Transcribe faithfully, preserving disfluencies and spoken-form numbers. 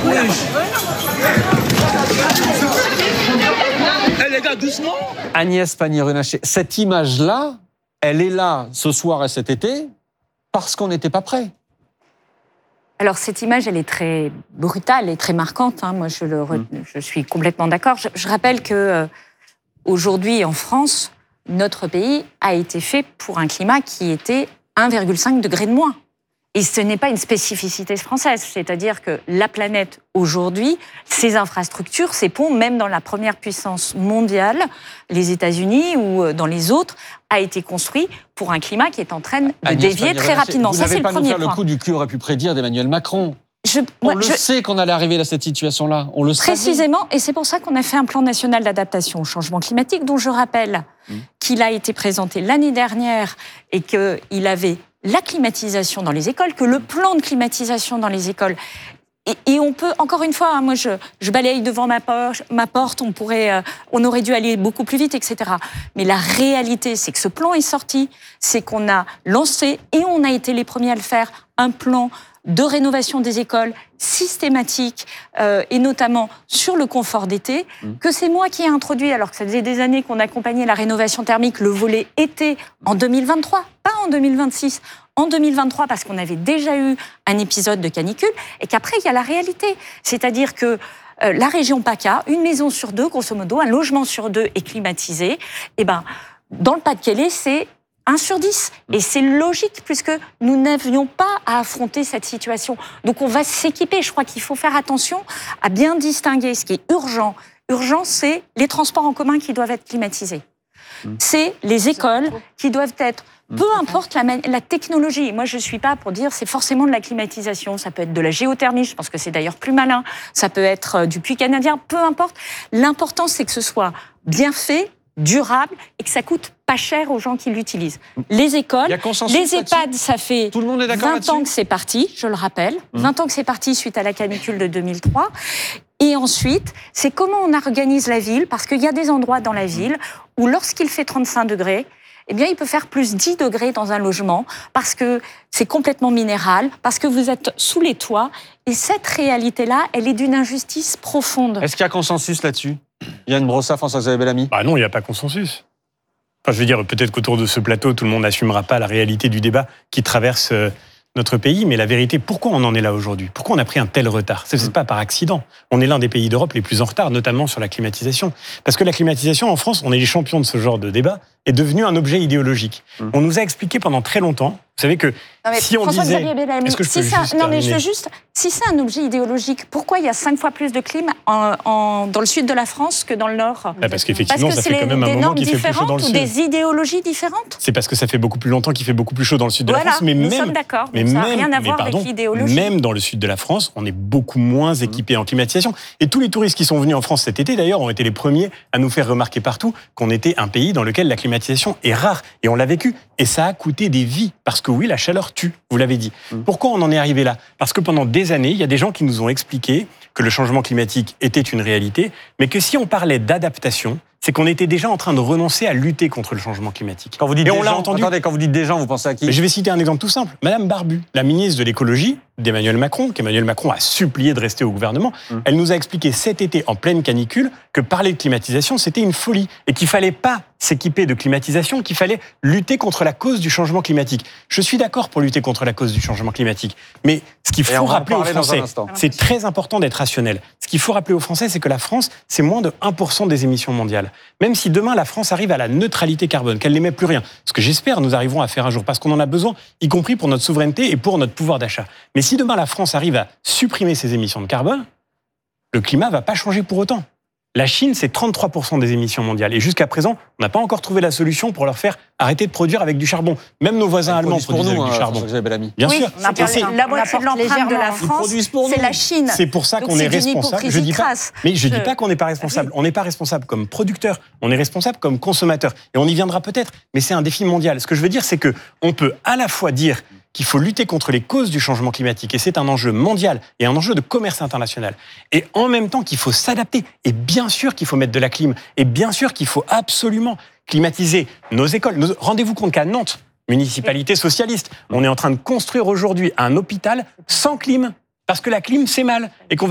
Eh les gars, doucement. Agnès Pannier-Runacher, cette image-là, elle est là ce soir et cet été parce qu'on n'était pas prêt. Alors, cette image, elle est très brutale et très marquante. Hein. Moi, je, le, mmh. je suis complètement d'accord. Je, je rappelle que euh, aujourd'hui, en France, notre pays a été fait pour un climat qui était un virgule cinq degré de moins. Et ce n'est pas une spécificité française. C'est-à-dire que la planète, aujourd'hui, ses infrastructures, ses ponts, même dans la première puissance mondiale, les États-Unis ou dans les autres, a été construit pour un climat qui est en train de Agnès dévier très rapidement. Vous Ça, c'est n'avez le pas nous premier faire point. le coup du cul aurait pu prédire d'Emmanuel Macron. Je, on moi, le je, sait qu'on allait arriver à cette situation-là. On le précisément, savait. Et c'est pour ça qu'on a fait un plan national d'adaptation au changement climatique, dont je rappelle mmh. qu'il a été présenté l'année dernière et qu'il avait la climatisation dans les écoles, que le plan de climatisation dans les écoles. Et, et on peut, encore une fois, hein, moi je, je balaye devant ma, poche, ma porte, on, pourrait, euh, on aurait dû aller beaucoup plus vite, et cetera. Mais la réalité, c'est que ce plan est sorti, c'est qu'on a lancé, et on a été les premiers à le faire, un plan de rénovation des écoles systématique, euh, et notamment sur le confort d'été, mmh. que c'est moi qui ai introduit, alors que ça faisait des années qu'on accompagnait la rénovation thermique, le volet été en deux mille vingt-trois, pas en deux mille vingt-six, en deux mille vingt-trois, parce qu'on avait déjà eu un épisode de canicule, et qu'après, il y a la réalité. C'est-à-dire que euh, la région PACA, une maison sur deux, grosso modo, un logement sur deux est climatisé, et ben, dans le Pas-de-Calais, c'est un sur dix. Et c'est logique, puisque nous n'avions pas à affronter cette situation. Donc on va s'équiper. Je crois qu'il faut faire attention à bien distinguer ce qui est urgent. Urgent, c'est les transports en commun qui doivent être climatisés. C'est les écoles qui doivent être, peu importe la, la technologie. Moi, je ne suis pas pour dire c'est forcément de la climatisation. Ça peut être de la géothermie, je pense que c'est d'ailleurs plus malin. Ça peut être du puits canadien, peu importe. L'important, c'est que ce soit bien fait, durable et que ça coûte pas cher aux gens qui l'utilisent. Les écoles, les EHPAD, ça fait Tout le monde est vingt ans que c'est parti, je le rappelle, mmh. vingt ans que c'est parti suite à la canicule de deux mille trois. Et ensuite, c'est comment on organise la ville, parce qu'il y a des endroits dans la ville où lorsqu'il fait trente-cinq degrés, eh bien, il peut faire plus dix degrés dans un logement, parce que c'est complètement minéral, parce que vous êtes sous les toits. Et cette réalité-là, elle est d'une injustice profonde. Est-ce qu'il y a consensus là-dessus ? Yann Brossat, François-Xavier Bellamy ? Bah non, il n'y a pas consensus. Enfin, je veux dire, peut-être qu'autour de ce plateau, tout le monde n'assumera pas la réalité du débat qui traverse euh, notre pays, mais la vérité, pourquoi on en est là aujourd'hui ? Pourquoi on a pris un tel retard ? Ce n'est pas par accident. On est l'un des pays d'Europe les plus en retard, notamment sur la climatisation. Parce que la climatisation, en France, on est les champions de ce genre de débat, est devenu un objet idéologique. Mmh. On nous a expliqué pendant très longtemps, vous savez que non si on disait... Bellamy, est-ce que je peux si ça, juste non mais terminer je veux juste... Si c'est un objet idéologique, pourquoi il y a cinq fois plus de clim en, en, dans le sud de la France que dans le nord ? Bah parce qu'effectivement, parce que ça fait quand même un moment qu'il fait plus chaud dans le ou sud. Des idéologies différentes ? C'est parce que ça fait beaucoup plus longtemps qu'il fait beaucoup plus chaud dans le sud de voilà, la France. Mais nous même, sommes d'accord, mais ça n'a même, rien à voir pardon, avec l'idéologie. Même dans le sud de la France, on est beaucoup moins équipés en climatisation. Et tous les touristes qui sont venus en France cet été, d'ailleurs, ont été les premiers à nous faire remarquer partout qu'on était un pays dans lequel la climatisation est rare. Et on l'a vécu. Et ça a coûté des vies. Parce que oui, la chaleur tue, vous l'avez dit. Mmh. Pourquoi on en est arrivé là ? Parce que pendant des années, il y a des gens qui nous ont expliqué que le changement climatique était une réalité, mais que si on parlait d'adaptation, c'est qu'on était déjà en train de renoncer à lutter contre le changement climatique. Quand vous dites et des on l'a gens, entendu. Attendez, quand vous dites des gens, vous pensez à qui ? Je vais citer un exemple tout simple. Madame Barbu, la ministre de l'écologie d'Emmanuel Macron, qu'Emmanuel Macron a supplié de rester au gouvernement, mmh. elle nous a expliqué cet été, en pleine canicule, que parler de climatisation, c'était une folie et qu'il fallait pas s'équiper de climatisation, qu'il fallait lutter contre la cause du changement climatique. Je suis d'accord pour lutter contre la cause du changement climatique, mais ce qu'il faut rappeler aux Français, c'est très important d'être rationnel. Ce qu'il faut rappeler aux Français, c'est que la France, c'est moins de un pour cent des émissions mondiales. Même si demain, la France arrive à la neutralité carbone, qu'elle n'émet plus rien, ce que j'espère nous arriverons à faire un jour, parce qu'on en a besoin, y compris pour notre souveraineté et pour notre pouvoir d'achat. Mais si demain, la France arrive à supprimer ses émissions de carbone, le climat ne va pas changer pour autant. La Chine, c'est trente-trois pour cent des émissions mondiales. Et jusqu'à présent, on n'a pas encore trouvé la solution pour leur faire arrêter de produire avec du charbon. Même nos voisins allemands produisent pour nous, avec du charbon. Bien oui, sûr. La moitié de l'empreinte de la France, c'est la Chine. C'est pour ça qu'on est responsable. Je dis pas, mais je ne dis pas qu'on n'est pas responsable. On n'est pas responsable comme producteur. On est responsable comme consommateur. Et on y viendra peut-être. Mais c'est un défi mondial. Ce que je veux dire, c'est que on peut à la fois dire qu'il faut lutter contre les causes du changement climatique, et c'est un enjeu mondial et un enjeu de commerce international, et en même temps qu'il faut s'adapter, et bien sûr qu'il faut mettre de la clim, et bien sûr qu'il faut absolument climatiser nos écoles. Nos... Rendez-vous compte qu'à Nantes, municipalité socialiste, on est en train de construire aujourd'hui un hôpital sans clim, parce que la clim c'est mal, et qu'on va